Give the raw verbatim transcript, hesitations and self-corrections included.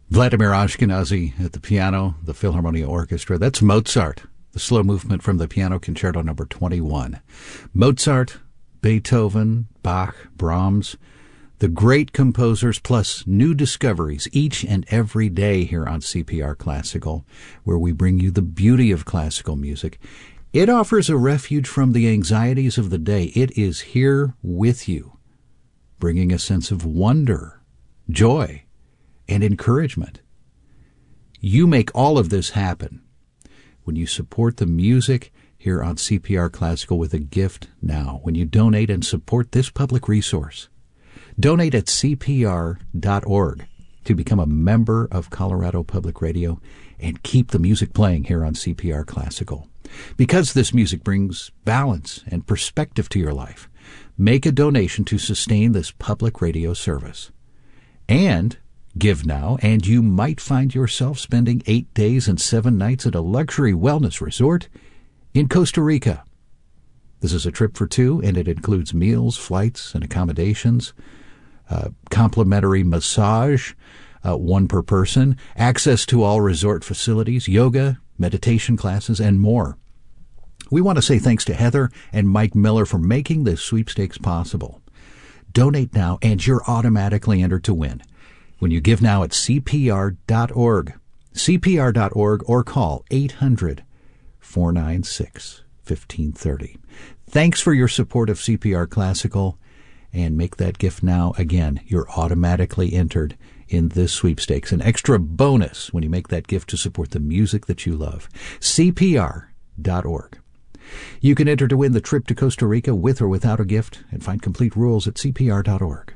Vladimir Ashkenazy at the piano, the Philharmonia Orchestra. That's Mozart, the slow movement from the Piano Concerto number twenty-one. Mozart, Beethoven, Bach, Brahms, the great composers plus new discoveries each and every day here on C P R Classical, where we bring you the beauty of classical music. It offers a refuge from the anxieties of the day. It is here with you, bringing a sense of wonder, joy, and encouragement. You make all of this happen when you support the music here on C P R Classical with a gift now, when you donate and support this public resource. Donate at C P R dot org to become a member of Colorado Public Radio and keep the music playing here on C P R Classical. Because this music brings balance and perspective to your life, make a donation to sustain this public radio service. And give now, and you might find yourself spending eight days and seven nights at a luxury wellness resort in Costa Rica. This is a trip for two, and it includes meals, flights, and accommodations, uh, complimentary massage, uh, one per person, access to all resort facilities, yoga, meditation classes, and more. We want to say thanks to Heather and Mike Miller for making this sweepstakes possible. Donate now, and you're automatically entered to win when you give now at C P R dot org, C P R dot org, or call eight hundred, four nine six, one five three zero. Thanks for your support of C P R Classical, and make that gift now. Again, you're automatically entered in this sweepstakes. An extra bonus when you make that gift to support the music that you love. C P R dot org. You can enter to win the trip to Costa Rica with or without a gift, and find complete rules at C P R dot org.